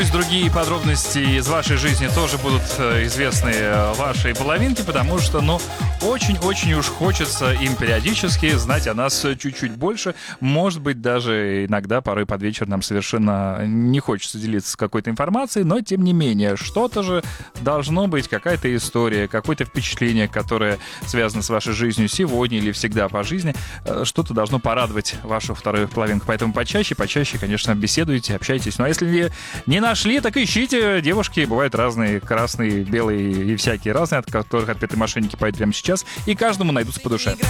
пусть другие подробности из вашей жизни тоже будут известны вашей половинке, потому что, очень-очень уж хочется им периодически знать о нас чуть-чуть больше. Может быть, даже иногда, порой под вечер нам совершенно не хочется делиться какой-то информацией, но, тем не менее, что-то же должно быть, какая-то история, какое-то впечатление, которое связано с вашей жизнью сегодня или всегда по жизни, что-то должно порадовать вашу вторую половинку. Поэтому почаще, конечно, беседуйте, общайтесь. Ну а если не нашли, так ищите. Девушки бывают разные, красные, белые и всякие разные, от которых отпетые мошенники поют прямо сейчас, и каждому найдутся по душе.